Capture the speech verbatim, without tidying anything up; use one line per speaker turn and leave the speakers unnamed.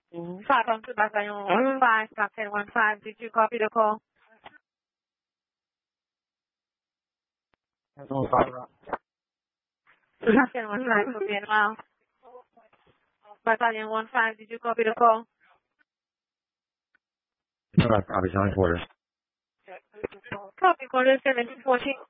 Falcon to Battalion one five, Captain one five, did you copy the call?
No, Barbara.
Captain one five, copy it now. Battalion one five, did you copy the call?
No, I probably signed for it.
Copy, call seventeen fourteen.